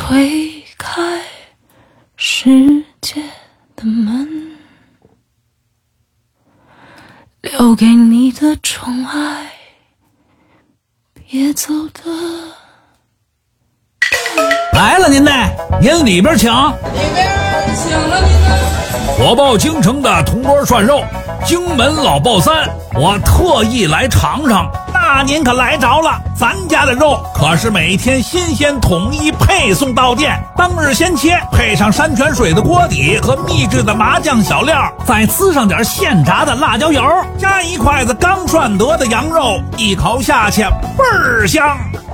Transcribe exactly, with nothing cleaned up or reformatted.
推开世界的门，留给你的宠爱，别走的。 来了您呢，您里边请。 里边请了您呢。 火爆京城的铜锅涮肉，荆门老爆三，我特意来尝尝。那您可来着了，咱家的肉可是每天新鲜统一配送到店，当日鲜切，配上山泉水的锅底和秘制的麻酱小料，再滋上点现炸的辣椒油，加一筷子刚涮得的羊肉，一口下去倍儿香。